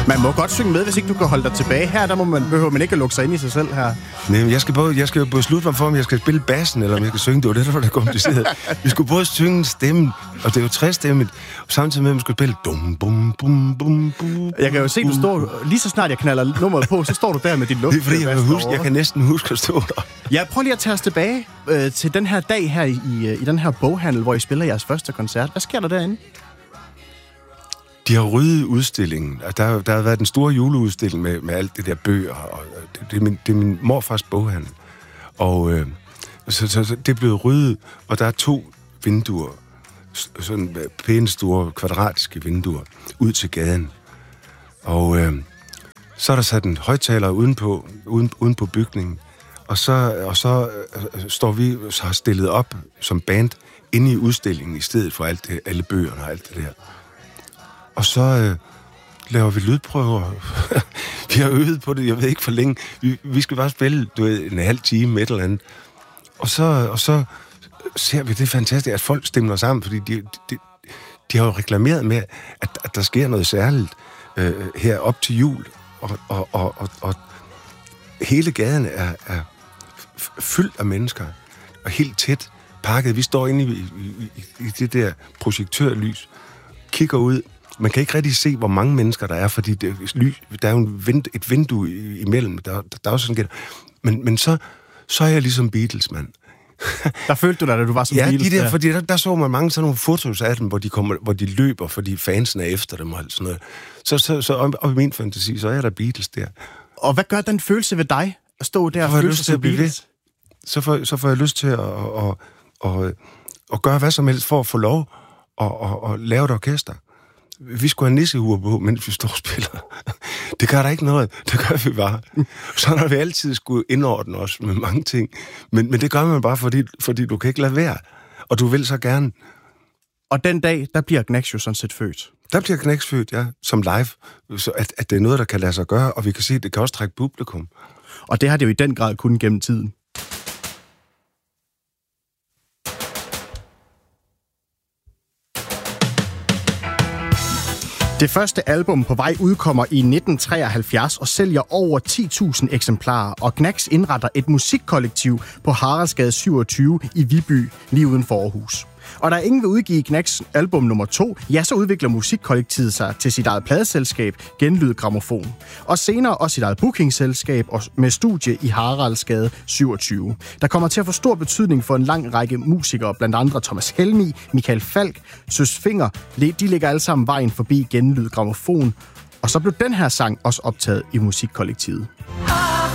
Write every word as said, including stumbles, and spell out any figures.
Man må godt synge med, hvis ikke du kan holde dig tilbage. Her der må man, behøver man ikke at lukke sig ind i sig selv her. Nej, men jeg skal, både, jeg skal jo beslutte mig for, om jeg skal spille bassen, eller om jeg skal synge. Det var det, der var det kompliceret. Vi skulle både synge stemmen, og det er jo trestemmet, og samtidig med, at man skulle spille dum, bum, bum, bum, bum. Jeg kan jo se, du står, lige så snart jeg knaller nummeret på, så står du der med din luft. Det er fordi, jeg, kan huske, jeg kan næsten huske at stå der. Ja, prøv lige at tage os tilbage øh, til den her dag her i, i, i den her boghandel, hvor I spiller jeres første koncert. Hvad sker der derinde? De har ryddet udstillingen. Der, der har været en stor juleudstilling med, med alt det der bøger, og det, det, er, min, det er min morfars boghandel. Og øh, så, så, så det er blevet ryddet, og der er to vinduer, sådan pæne store kvadratiske vinduer, ud til gaden. Og øh, så er der sat en højttaler udenpå, uden, uden på bygningen, og så, og så øh, står vi så har stillet op som band inde i udstillingen, i stedet for alt det, alle bøgerne og alt det der. Og så øh, laver vi lydprøver. Vi har øvet på det, jeg ved ikke for længe. Vi, vi skal bare spille, du ved, en halv time, et eller andet. Og så, og så ser vi, det er fantastisk, at folk stemmer sammen, fordi de, de, de har jo reklameret med, at, at der sker noget særligt øh, her op til jul. Og, og, og, og, og hele gaden er, er fyldt af mennesker, og helt tæt pakket. Vi står inde i, i, i, i det der projektørlys, kigger ud. Man kan ikke rigtig se, hvor mange mennesker der er, fordi det, der er jo en vind, et vindue imellem. Der, der, der er også sådan, men, men så, så er jeg ligesom Beatles, mand. Der følte du dig, da du var som ja, Beatles? Ja, de der, der. fordi der, der så man mange sådan nogle fotos af dem, hvor de, kommer, hvor de løber, fordi fansen er efter dem og sådan noget. Så, så, så op i min fantasi, så er der Beatles der. Og hvad gør den følelse ved dig, at stå der og føle sig som Beatles? Så får, så får jeg lyst til at, at, at, at, at gøre hvad som helst for at få lov at, at, at lave et orkester. Vi skulle have nissehuer på, mens vi står og spiller. Det gør der ikke noget. Det gør vi bare. Så har vi altid skulle indordne os med mange ting. Men, men det gør man bare, fordi, fordi du kan ikke lade være. Og du vil så gerne. Og den dag, der bliver Gnax jo sådan set født. Der bliver Gnax født, ja, som live. Så at, at det er noget, der kan lade sig gøre, og vi kan se, at det kan også trække publikum. Og det har det jo i den grad kun gennem tiden. Det første album På vej udkommer i nitten treoghalvfjerds og sælger over ti tusind eksemplarer, og Gnax indretter et musikkollektiv på Haraldsgade syvogtyve i Viby, lige uden for Aarhus. Og da ingen vil udgive Gnax album nummer to, ja, så udvikler musikkollektivet sig til sit eget pladeselskab, Genlyd Grammofon. Og senere også sit eget bookingselskab med studie i Haraldsgade syvogtyve. Der kommer til at få stor betydning for en lang række musikere, blandt andre Thomas Helmig, Michael Falk, Søs Finger. De ligger alle sammen vejen forbi Genlyd Grammofon. Og så blev den her sang også optaget i musikkollektivet.